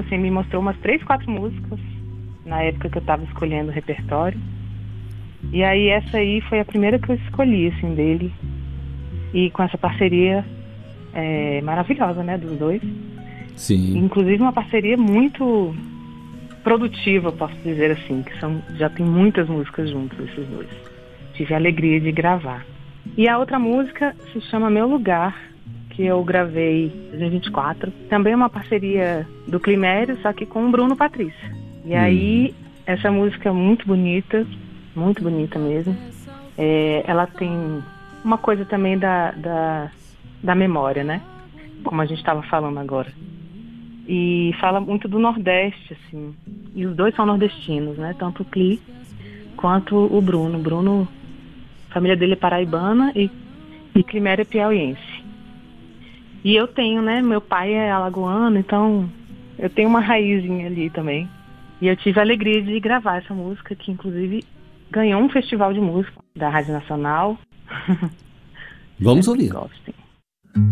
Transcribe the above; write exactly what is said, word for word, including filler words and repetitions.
assim, me mostrou umas três, quatro músicas na época que eu tava escolhendo o repertório. E aí essa aí foi a primeira que eu escolhi, assim, dele. E com essa parceria é, maravilhosa, né, dos dois. Sim. Inclusive uma parceria muito produtiva, posso dizer assim, que são, já tem muitas músicas juntos, esses dois. Tive a alegria de gravar. E a outra música se chama Meu Lugar, que eu gravei em dois mil e vinte e quatro. Também é uma parceria do Climério, só que com o Bruno Patrício. E Hum. aí, essa música é muito bonita, muito bonita mesmo. É, ela tem uma coisa também da, da, da memória, né? Como a gente estava falando agora. E fala muito do Nordeste, assim. E os dois são nordestinos, né? Tanto o Cli quanto o Bruno. O Bruno, a família dele é paraibana e, e Climério é piauiense. E eu tenho, né? Meu pai é alagoano, então eu tenho uma raizinha ali também. E eu tive a alegria de gravar essa música, que inclusive ganhou um festival de música da Rádio Nacional. Vamos Espero que ouvir. gostem.